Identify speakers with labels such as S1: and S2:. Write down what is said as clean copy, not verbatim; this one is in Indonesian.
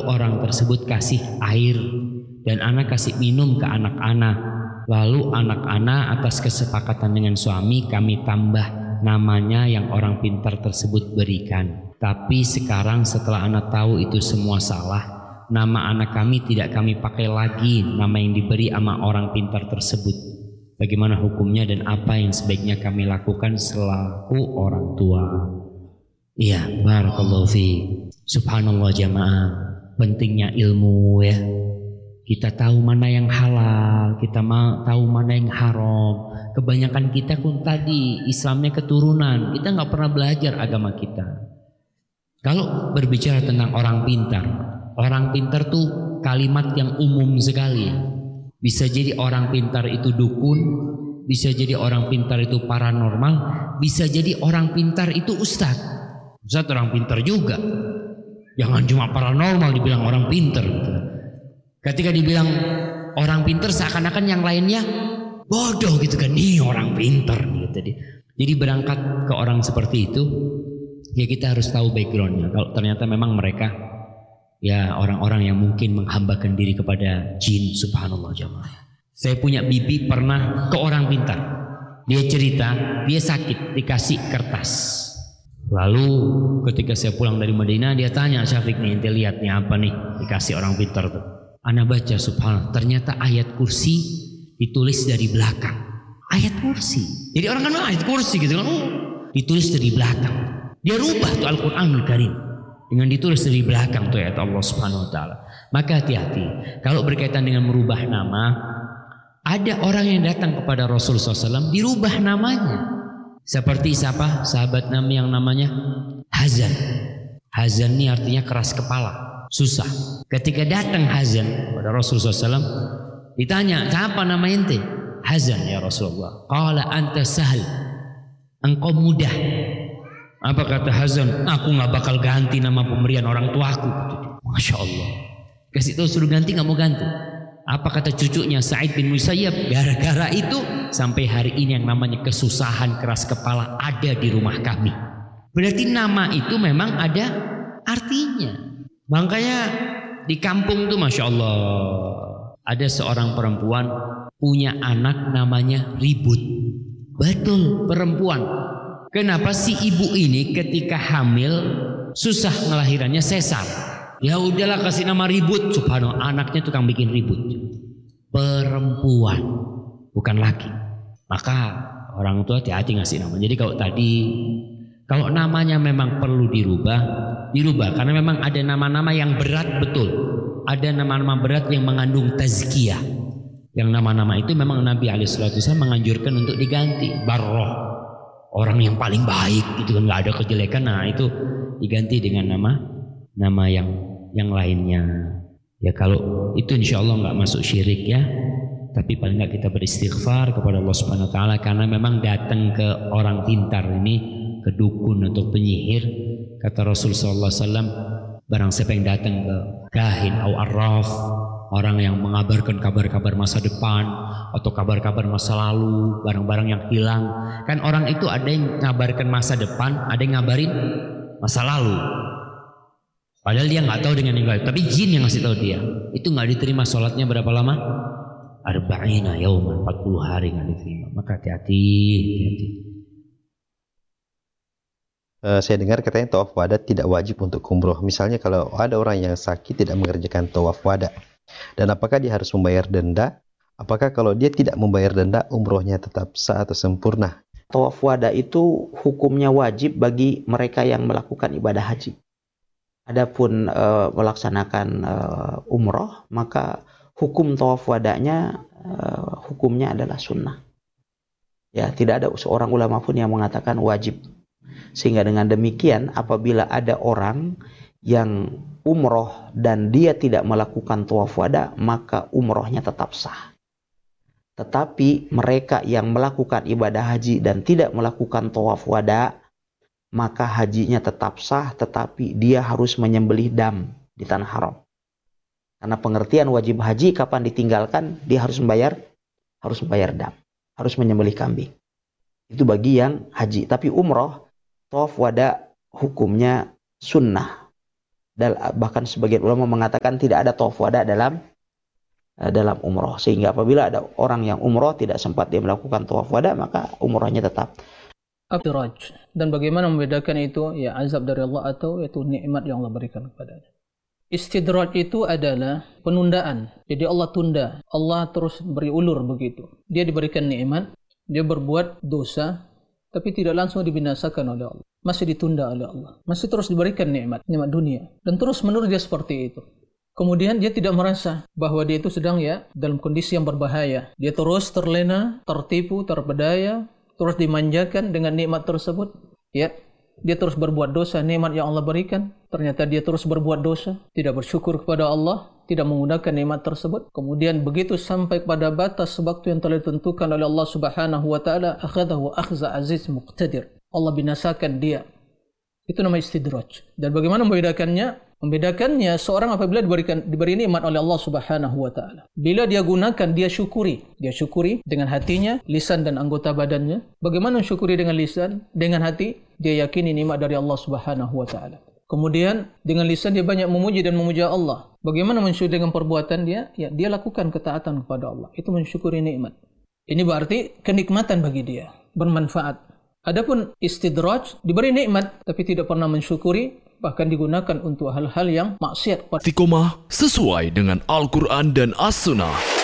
S1: orang tersebut kasih air dan anak kasih minum ke anak-anak. Lalu anak-anak atas kesepakatan dengan suami kami tambah namanya yang orang pintar tersebut berikan. Tapi sekarang setelah anak tahu itu semua salah, nama anak kami tidak kami pakai lagi nama yang diberi sama orang pintar tersebut. Bagaimana hukumnya dan apa yang sebaiknya kami lakukan selaku orang tua? Iya, barakallahu fiik. Subhanallah jamaah, pentingnya ilmu ya. Kita tahu mana yang halal, kita tahu mana yang haram. Kebanyakan kita pun tadi Islamnya keturunan, kita nggak pernah belajar agama kita. Kalau berbicara tentang orang pintar tuh kalimat yang umum sekali. Bisa jadi orang pintar itu dukun, bisa jadi orang pintar itu paranormal, bisa jadi orang pintar itu ustadz. Ustadz orang pintar juga. Jangan cuma paranormal dibilang orang pintar. Ketika dibilang orang pintar seakan-akan yang lainnya bodoh gitu kan. Nih orang pintar gitu. Jadi berangkat ke orang seperti itu, ya kita harus tahu backgroundnya. Kalau ternyata memang mereka ya orang-orang yang mungkin menghambakan diri kepada jin, subhanallah jamaah. Saya punya bibi pernah ke orang pintar. Dia cerita, dia sakit, dikasih kertas. Lalu ketika saya pulang dari Madinah, dia tanya, Syafiq nih, ente lihat nih apa nih dikasih orang pintar tuh. Ana baca subhanallah, ternyata ayat kursi ditulis dari belakang. Ayat kursi. Jadi orang kan ayat kursi gitu kan, ditulis dari belakang. Dia rubah tuh Al-Qur'anul Karim dengan ditulis dari belakang tuh ayat Allah Subhanahu wa taala. Maka hati-hati kalau berkaitan dengan merubah nama. Ada orang yang datang kepada Rasulullah SAW dirubah namanya. Seperti siapa? Sahabat Nabi yang namanya Hazan. Hazan ini artinya keras kepala, susah. Ketika datang Hazan kepada Rasulullah SAW, ditanya, siapa nama ente? Hazan ya Rasulullah. Qala anta sahal. Engkau mudah. Apa kata Hazan? Aku gak bakal ganti nama pemberian orang tuaku. Masya Allah. Kasih tahu suruh ganti, gak mau ganti. Apa kata cucunya Sa'id bin Musayyab? Gara-gara itu sampai hari ini yang namanya kesusahan keras kepala ada di rumah kami. Berarti nama itu memang ada artinya. Makanya di kampung tuh Masya Allah, ada seorang perempuan punya anak namanya Ribut. Betul, perempuan. Kenapa si ibu ini ketika hamil susah ngelahirannya, sesar? Ya udahlah kasih nama Ribut. Subhanallah, anaknya tukang bikin ribut. Perempuan, bukan laki. Maka orang tua hati-hati ngasih nama. Jadi kalau namanya memang perlu dirubah. Karena memang ada nama-nama yang berat betul. Ada nama-nama berat yang mengandung tazkiyah. Yang nama-nama itu memang Nabi SAW menganjurkan untuk diganti. Barroh, orang yang paling baik, itu kan nggak ada kejelekan. Nah itu diganti dengan nama yang lainnya. Ya kalau itu insya Allah nggak masuk syirik ya. Tapi paling nggak kita beristighfar kepada Allah Subhanahu Wa Taala karena memang datang ke orang pintar ini, ke dukun atau penyihir. Kata Rasulullah SAW, barang siapa yang datang ke kahin atau arraf, orang yang mengabarkan kabar-kabar masa depan atau kabar-kabar masa lalu, barang-barang yang hilang. Kan orang itu ada yang ngabarkan masa depan, ada yang ngabarin masa lalu. Padahal dia nggak tahu dengan yang lain, tapi jin yang ngasih tahu dia. Itu nggak diterima sholatnya berapa lama? Arba'ina yauman, 40 hari nggak diterima. Maka hati-hati.
S2: Saya dengar katanya tawaf wada tidak wajib untuk umroh. Misalnya kalau ada orang yang sakit tidak mengerjakan tawaf wada, dan apakah dia harus membayar denda? Apakah kalau dia tidak membayar denda umrohnya tetap sah atau sempurna?
S3: Tawaf wada itu hukumnya wajib bagi mereka yang melakukan ibadah haji. Adapun melaksanakan umroh, maka hukum tawaf wadanya hukumnya adalah sunnah. Ya, tidak ada seorang ulama pun yang mengatakan wajib. Sehingga dengan demikian apabila ada orang yang umroh dan dia tidak melakukan tawaf wada, maka umrohnya tetap sah. Tetapi mereka yang melakukan ibadah haji dan tidak melakukan tawaf wada, maka hajinya tetap sah, tetapi dia harus menyembelih dam di tanah haram. Karena pengertian wajib haji kapan ditinggalkan, dia harus membayar dam, harus menyembelih kambing. Itu bagi yang haji. Tapi umroh, tawaf wada hukumnya sunnah Bahkan sebagian ulama mengatakan tidak ada tawaf wada dalam umroh, sehingga apabila ada orang yang umroh tidak sempat dia melakukan tawaf wada, maka umrohnya tetap.
S4: Istidraj. Dan bagaimana membedakan itu ya azab dari Allah atau itu nikmat yang Allah berikan kepadanya. Istidraj itu adalah penundaan. Jadi Allah tunda, Allah terus beri ulur begitu. Dia diberikan nikmat, dia berbuat dosa, tapi tidak langsung dibinasakan oleh Allah. Masih ditunda oleh Allah. Masih terus diberikan nikmat dunia. Dan terus menerus dia seperti itu. Kemudian dia tidak merasa bahwa dia itu sedang dalam kondisi yang berbahaya. Dia terus terlena, tertipu, terpedaya, terus dimanjakan dengan nikmat tersebut. Ya, dia terus berbuat dosa, nikmat yang Allah berikan. Ternyata dia terus berbuat dosa, tidak bersyukur kepada Allah, tidak menggunakan nikmat tersebut. Kemudian begitu sampai pada batas waktu yang telah ditentukan oleh Allah Subhanahu wa taala, akhadahu akhza aziz muqtadir. Allah binasakan dia. Itu nama istidraj. Dan bagaimana membedakannya? Membedakannya seorang apabila diberi nikmat oleh Allah Subhanahu wa taala. Bila dia gunakan, dia syukuri. Dia syukuri dengan hatinya, lisan dan anggota badannya. Bagaimana mensyukuri dengan lisan, dengan hati? Dia yakini nikmat dari Allah Subhanahu wa taala. Kemudian dengan lisan dia banyak memuji dan memuja Allah. Bagaimana mensyukuri dengan perbuatan dia? Ya, dia lakukan ketaatan kepada Allah. Itu mensyukuri nikmat. Ini berarti kenikmatan bagi dia, bermanfaat. Adapun istidraj, diberi nikmat tapi tidak pernah mensyukuri, bahkan digunakan untuk hal-hal yang maksiat.
S5: Istiqomah sesuai dengan Al-Quran dan As-Sunnah.